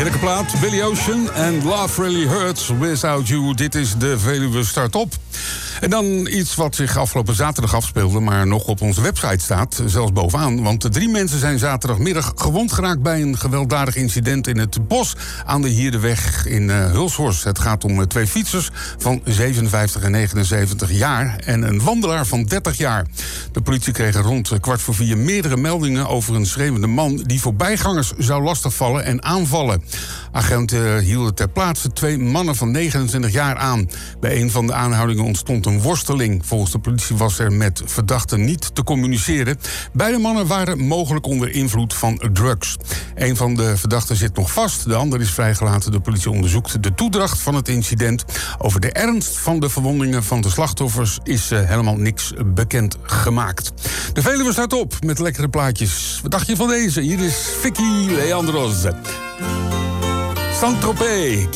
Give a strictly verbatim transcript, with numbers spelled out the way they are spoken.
Heerlijke plaat, Billy Ocean en Love Really Hurts Without You. Dit is de Veluwe Start-Op. En dan iets wat zich afgelopen zaterdag afspeelde, maar nog op onze website staat, zelfs bovenaan. Want drie mensen zijn zaterdagmiddag gewond geraakt bij een gewelddadig incident in het bos aan de Hierdenweg in uh, Hulshorst. Het gaat om uh, twee fietsers van zevenenvijftig en negenenzeventig jaar en een wandelaar van dertig jaar. De politie kreeg rond kwart voor vier meerdere meldingen over een schreeuwende man die voorbijgangers zou lastigvallen en aanvallen. Agenten hielden ter plaatse twee mannen van negenentwintig jaar aan. Bij een van de aanhoudingen ontstond een worsteling. Volgens de politie was er met verdachten niet te communiceren. Beide mannen waren mogelijk onder invloed van drugs. Een van de verdachten zit nog vast, de ander is vrijgelaten. De politie onderzoekt de toedracht van het incident. Over de ernst van de verwondingen van de slachtoffers is uh, helemaal niks bekend gemaakt. De Veluwe staat op met lekkere plaatjes. Wat dacht je van deze? Hier is Vicky Leandros. Saint-Tropez.